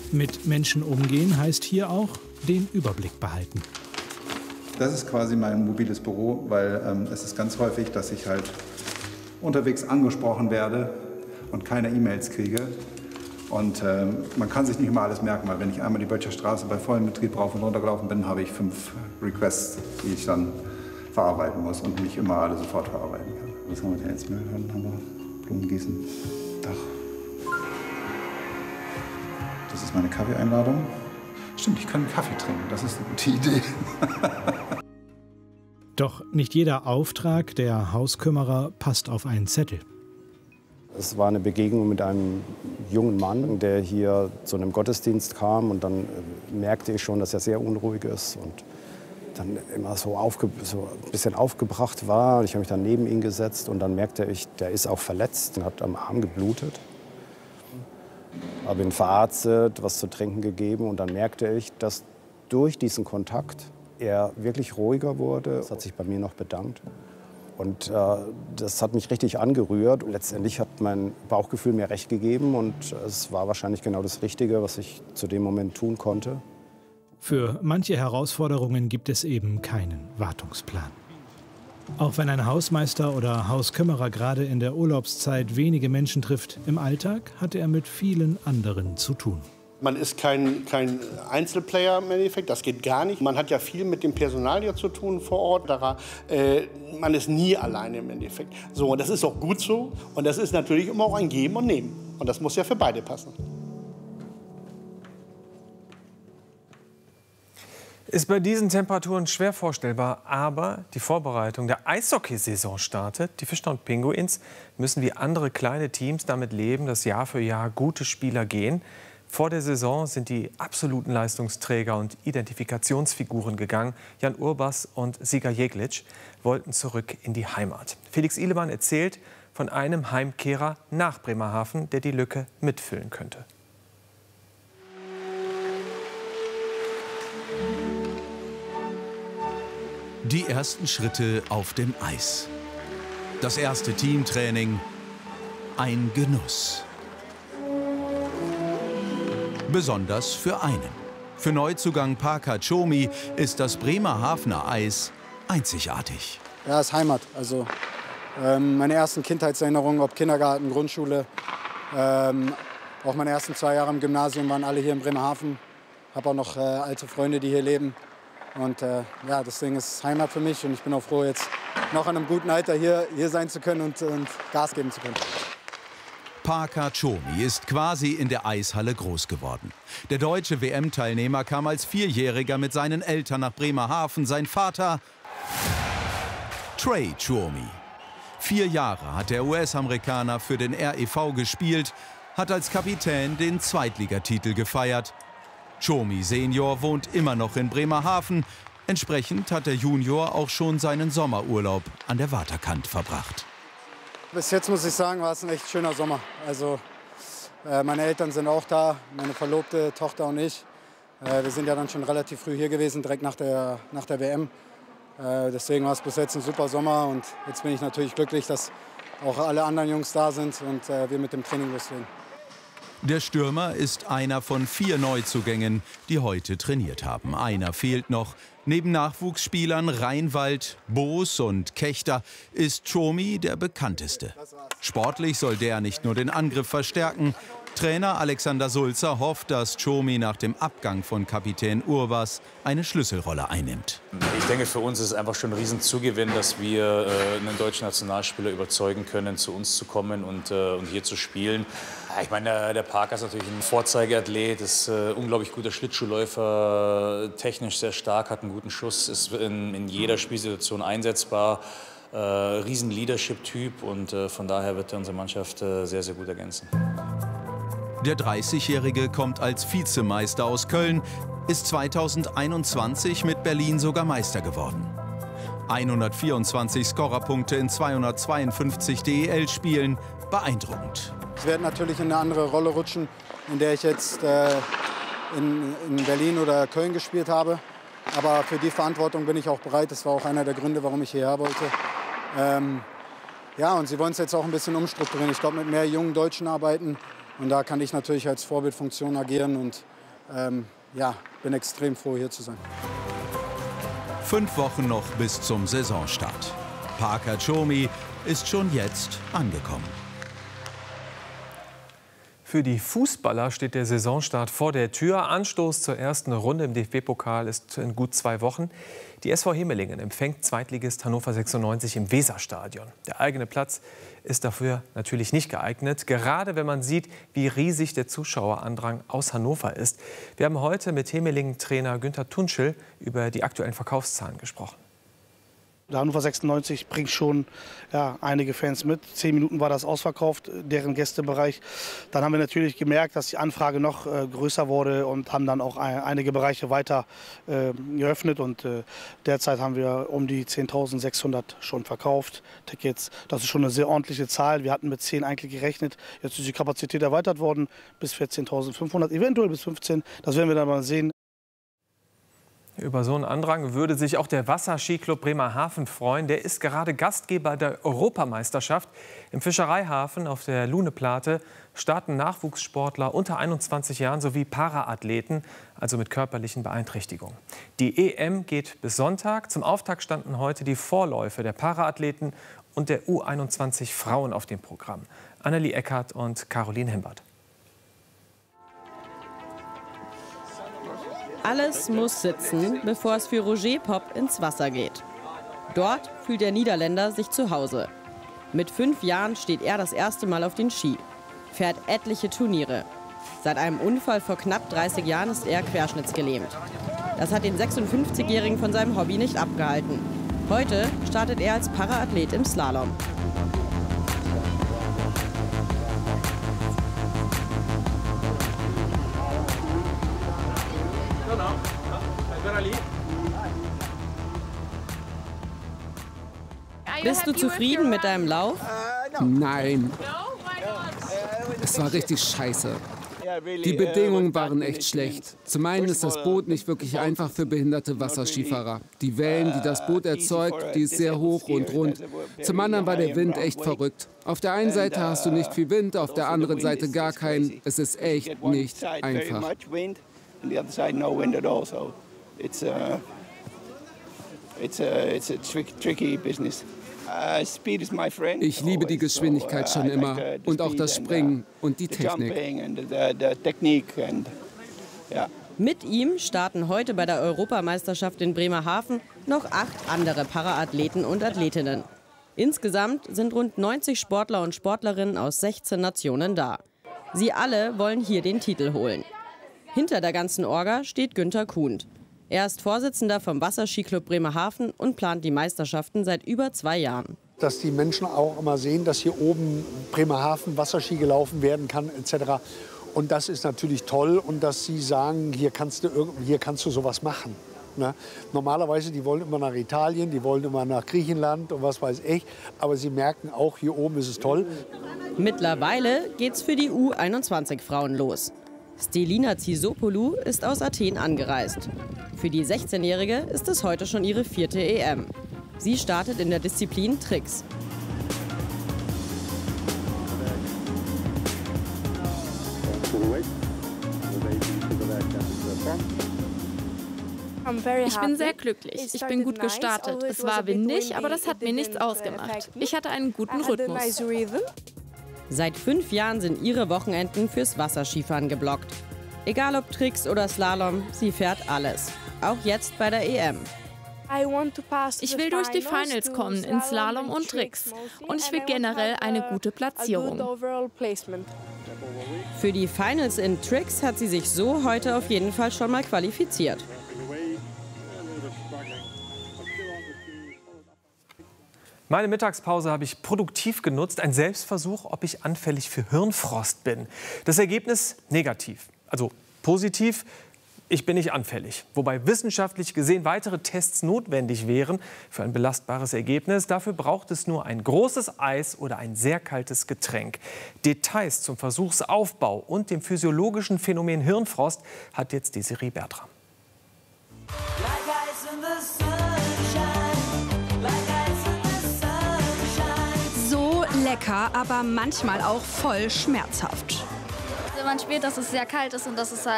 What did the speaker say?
Mit Menschen umgehen heißt hier auch den Überblick behalten. Das ist quasi mein mobiles Büro, weil es ist ganz häufig, dass ich halt unterwegs angesprochen werde und keine E-Mails kriege. Und man kann sich nicht immer alles merken, weil wenn ich einmal die Böttcher Straße bei vollem Betrieb rauf und runter gelaufen bin, habe ich 5 Requests, die ich dann verarbeiten muss und nicht immer alle sofort verarbeiten kann. Was haben wir denn jetzt? Müll haben wir, Blumengießen, Dach. Das ist meine Kaffeeeinladung. Stimmt, ich kann einen Kaffee trinken, das ist eine gute Idee. Doch nicht jeder Auftrag der Hauskümmerer passt auf einen Zettel. Es war eine Begegnung mit einem jungen Mann, der hier zu einem Gottesdienst kam. Und dann merkte ich schon, dass er sehr unruhig ist und dann immer so ein bisschen aufgebracht war. Ich habe mich dann neben ihn gesetzt und dann merkte ich, der ist auch verletzt und hat am Arm geblutet. Habe ihn verarztet, was zu trinken gegeben und dann merkte ich, dass durch diesen Kontakt er wirklich ruhiger wurde. Das hat sich bei mir noch bedankt. Und das hat mich richtig angerührt. Letztendlich hat mein Bauchgefühl mir recht gegeben und es war wahrscheinlich genau das Richtige, was ich zu dem Moment tun konnte. Für manche Herausforderungen gibt es eben keinen Wartungsplan. Auch wenn ein Hausmeister oder Hauskümmerer gerade in der Urlaubszeit wenige Menschen trifft, im Alltag hat er mit vielen anderen zu tun. Man ist kein Einzelplayer im Endeffekt, das geht gar nicht. Man hat ja viel mit dem Personal hier zu tun vor Ort. Man ist nie alleine im Endeffekt. So, und das ist auch gut so. Und das ist natürlich immer auch ein Geben und Nehmen. Und das muss ja für beide passen. Ist bei diesen Temperaturen schwer vorstellbar, aber die Vorbereitung der Eishockeysaison startet. Die Fischer und Pinguins müssen wie andere kleine Teams damit leben, dass Jahr für Jahr gute Spieler gehen. Vor der Saison sind die absoluten Leistungsträger und Identifikationsfiguren gegangen. Jan Urbas und Sieger Jeglic wollten zurück in die Heimat. Felix Ihlemann erzählt von einem Heimkehrer nach Bremerhaven, der die Lücke mitfüllen könnte. Die ersten Schritte auf dem Eis. Das erste Teamtraining. Ein Genuss. Besonders für einen. Für Neuzugang Parker Chomi ist das Bremerhavener Eis einzigartig. Ja, es ist Heimat. Also meine ersten Kindheitserinnerungen, ob Kindergarten, Grundschule, auch meine ersten 2 Jahre im Gymnasium waren alle hier in Bremerhaven. Habe auch noch alte Freunde, die hier leben. Und ja, deswegen ist es Heimat für mich und ich bin auch froh, jetzt noch in einem guten Alter hier sein zu können und Gas geben zu können. Parker Chomi ist quasi in der Eishalle groß geworden. Der deutsche WM-Teilnehmer kam als 4-Jähriger mit seinen Eltern nach Bremerhaven. Sein Vater Trey Chomi. 4 Jahre hat der US-Amerikaner für den REV gespielt, hat als Kapitän den Zweitligatitel gefeiert. Chomi Senior wohnt immer noch in Bremerhaven. Entsprechend hat der Junior auch schon seinen Sommerurlaub an der Waterkant verbracht. Bis jetzt muss ich sagen, war es ein echt schöner Sommer. Also meine Eltern sind auch da, meine verlobte Tochter und ich. Wir sind ja dann schon relativ früh hier gewesen, direkt nach der WM. Deswegen war es bis jetzt ein super Sommer und jetzt bin ich natürlich glücklich, dass auch alle anderen Jungs da sind und wir mit dem Training loslegen. Der Stürmer ist einer von 4 Neuzugängen, die heute trainiert haben. Einer fehlt noch. Neben Nachwuchsspielern Reinwald, Boos und Kechter ist Chomi der bekannteste. Sportlich soll der nicht nur den Angriff verstärken. Trainer Alexander Sulzer hofft, dass Chomi nach dem Abgang von Kapitän Urbas eine Schlüsselrolle einnimmt. Ich denke, für uns ist es einfach schon ein Riesenzugewinn, dass wir einen deutschen Nationalspieler überzeugen können, zu uns zu kommen und hier zu spielen. Ich meine, der Parker ist natürlich ein Vorzeigeathlet, ist unglaublich guter Schlittschuhläufer, technisch sehr stark, hat einen guten Schuss, ist in jeder Spielsituation einsetzbar. Riesen Leadership-Typ und von daher wird er unsere Mannschaft sehr, sehr gut ergänzen. Der 30-Jährige kommt als Vizemeister aus Köln, ist 2021 mit Berlin sogar Meister geworden. 124 Scorerpunkte in 252 DEL-Spielen, beeindruckend. Ich werde natürlich in eine andere Rolle rutschen, in der ich jetzt in Berlin oder Köln gespielt habe. Aber für die Verantwortung bin ich auch bereit. Das war auch einer der Gründe, warum ich hierher wollte. Ja, und sie wollen es jetzt auch ein bisschen umstrukturieren. Ich glaube, mit mehr jungen Deutschen arbeiten, Und da kann ich natürlich als Vorbildfunktion agieren und ja, bin extrem froh, hier zu sein. 5 Wochen noch bis zum Saisonstart. Parker Tchomi ist schon jetzt angekommen. Für die Fußballer steht der Saisonstart vor der Tür. Anstoß zur ersten Runde im DFB-Pokal ist in gut 2 Wochen. Die SV Hemelingen empfängt Zweitligist Hannover 96 im Weserstadion. Der eigene Platz ist dafür natürlich nicht geeignet, gerade wenn man sieht, wie riesig der Zuschauerandrang aus Hannover ist. Wir haben heute mit Hemelingen-Trainer Günther Tunschel über die aktuellen Verkaufszahlen gesprochen. Der Hannover 96 bringt schon einige Fans mit. 10 Minuten war das ausverkauft, deren Gästebereich. Dann haben wir natürlich gemerkt, dass die Anfrage noch größer wurde und haben dann auch einige Bereiche weiter geöffnet. Und derzeit haben wir um die 10.600 schon verkauft. Tickets, das ist schon eine sehr ordentliche Zahl. Wir hatten mit 10 eigentlich gerechnet. Jetzt ist die Kapazität erweitert worden bis 14.500, eventuell bis 15. Das werden wir dann mal sehen. Über so einen Andrang würde sich auch der Wasserskiclub Bremerhaven freuen. Der ist gerade Gastgeber der Europameisterschaft. Im Fischereihafen auf der Luneplate starten Nachwuchssportler unter 21 Jahren sowie Paraathleten, also mit körperlichen Beeinträchtigungen. Die EM geht bis Sonntag. Zum Auftakt standen heute die Vorläufe der Paraathleten und der U21 Frauen auf dem Programm. Annelie Eckhardt und Caroline Hembert. Alles muss sitzen, bevor es für Roger Popp ins Wasser geht. Dort fühlt der Niederländer sich zu Hause. Mit 5 Jahren steht er das erste Mal auf den Ski, fährt etliche Turniere. Seit einem Unfall vor knapp 30 Jahren ist er querschnittsgelähmt. Das hat den 56-Jährigen von seinem Hobby nicht abgehalten. Heute startet er als Paraathlet im Slalom. Bist du zufrieden mit deinem Lauf? Nein. Es war richtig scheiße. Die Bedingungen waren echt schlecht. Zum einen ist das Boot nicht wirklich einfach für behinderte Wasserskifahrer. Die Wellen, die das Boot erzeugt, die ist sehr hoch und rund. Zum anderen war der Wind echt verrückt. Auf der einen Seite hast du nicht viel Wind, auf der anderen Seite gar keinen. Es ist echt nicht einfach. Ich liebe die Geschwindigkeit schon immer und auch das Springen und die Technik. Mit ihm starten heute bei der Europameisterschaft in Bremerhaven noch 8 andere Paraathleten und Athletinnen. Insgesamt sind rund 90 Sportler und Sportlerinnen aus 16 Nationen da. Sie alle wollen hier den Titel holen. Hinter der ganzen Orga steht Günther Kuhn. Er ist Vorsitzender vom Wasserskiclub Bremerhaven und plant die Meisterschaften seit über 2 Jahren. Dass die Menschen auch immer sehen, dass hier oben Bremerhaven Wasserski gelaufen werden kann etc. Und das ist natürlich toll und dass sie sagen, hier kannst du sowas machen. Ne? Normalerweise, die wollen immer nach Italien, die wollen immer nach Griechenland und was weiß ich. Aber sie merken auch, hier oben ist es toll. Mittlerweile geht's für die U21-Frauen los. Stelina Tsisopoulou ist aus Athen angereist. Für die 16-Jährige ist es heute schon ihre 4. EM. Sie startet in der Disziplin Tricks. Ich bin sehr glücklich. Ich bin gut gestartet. Es war windig, aber das hat mir nichts ausgemacht. Ich hatte einen guten Rhythmus. Seit 5 Jahren sind ihre Wochenenden fürs Wasserskifahren geblockt. Egal ob Tricks oder Slalom, sie fährt alles. Auch jetzt bei der EM. Ich will durch die Finals kommen in Slalom und Tricks. Und ich will generell eine gute Platzierung. Für die Finals in Tricks hat sie sich so heute auf jeden Fall schon mal qualifiziert. Meine Mittagspause habe ich produktiv genutzt. Ein Selbstversuch, ob ich anfällig für Hirnfrost bin. Das Ergebnis negativ. Also positiv, ich bin nicht anfällig. Wobei wissenschaftlich gesehen weitere Tests notwendig wären für ein belastbares Ergebnis. Dafür braucht es nur ein großes Eis oder ein sehr kaltes Getränk. Details zum Versuchsaufbau und dem physiologischen Phänomen Hirnfrost hat jetzt Desiree Bertram. So lecker, aber manchmal auch voll schmerzhaft. man spürt, dass es sehr kalt ist und dass es halt